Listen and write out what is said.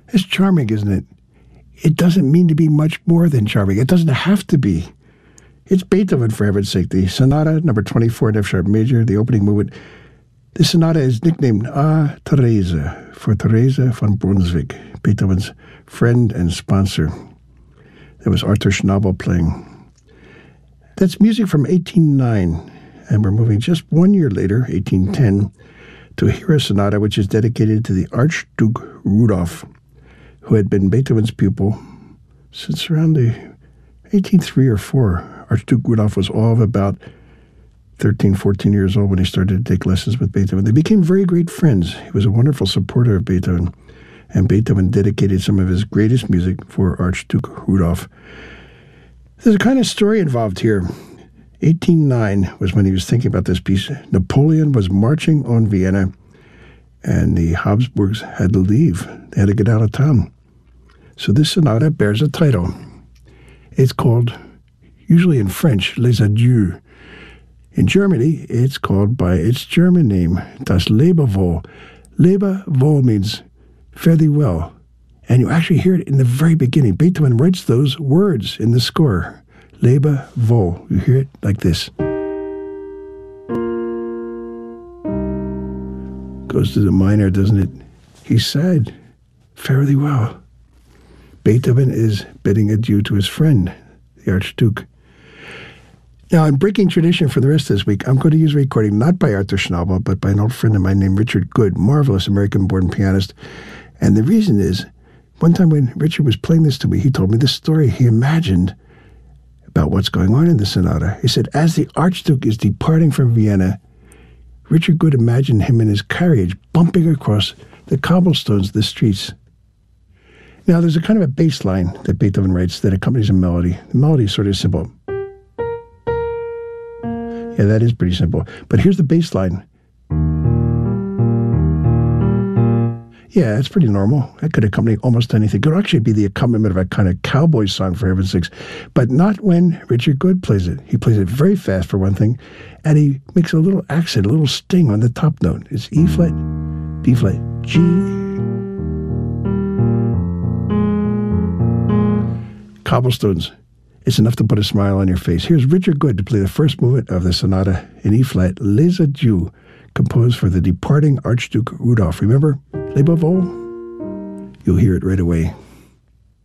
It's charming, isn't it? It doesn't mean to be much more than charming. It doesn't have to be. It's Beethoven, for heaven's sake. The Sonata, number 24 in F-sharp major, the opening movement. This sonata is nicknamed A Therese, for Teresa von Brunswick, Beethoven's friend and sponsor. That was Arthur Schnabel playing. That's music from 1809, and we're moving just 1 year later, 1810, to a hero sonata which is dedicated to the Archduke Rudolph, who had been Beethoven's pupil since around the 1803 or 4. Archduke Rudolph was all of about 13, 14 years old when he started to take lessons with Beethoven. They became very great friends. He was a wonderful supporter of Beethoven, and Beethoven dedicated some of his greatest music for Archduke Rudolph. There's a kind of story involved here. 1809 was when he was thinking about this piece. Napoleon was marching on Vienna, and the Habsburgs had to leave. They had to get out of town. So this sonata bears a title. It's called, usually in French, Les Adieux. In Germany, it's called by its German name, Das Lebewohl. Lebewohl means fare thee well. And you actually hear it in the very beginning. Beethoven writes those words in the score. Lebewohl. You hear it like this. Goes to the minor, doesn't it? He's sad. Fare thee well. Beethoven is bidding adieu to his friend, the Archduke. Now, in breaking tradition for the rest of this week, I'm going to use a recording not by Arthur Schnabel, but by an old friend of mine named Richard Good, marvelous American-born pianist. And the reason is, one time when Richard was playing this to me, he told me this story he imagined about what's going on in the sonata. He said, as the Archduke is departing from Vienna, Richard Good imagined him in his carriage bumping across the cobblestones of the streets. Now, there's a kind of a bass line that Beethoven writes that accompanies a melody. The melody is sort of simple. Yeah, that is pretty simple. But here's the bass line. Yeah, it's pretty normal. That could accompany almost anything. It could actually be the accompaniment of a kind of cowboy song, for heaven's sakes. But not when Richard Good plays it. He plays it very fast, for one thing, and he makes a little accent, a little sting on the top note. It's E flat, B flat, G. Cobblestones. It's enough to put a smile on your face. Here's Richard Good to play the first movement of the sonata in E flat, Les Adieux, composed for the departing Archduke Rudolph. Remember, Lebewohl? You'll hear it right away.